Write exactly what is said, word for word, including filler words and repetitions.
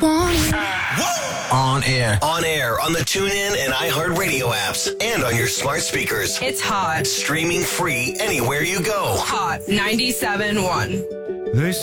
want it. On air. On air on the TuneIn and iHeartRadio apps and on your smart speakers. It's hot. Streaming free anywhere you go. Hot ninety-seven point one. They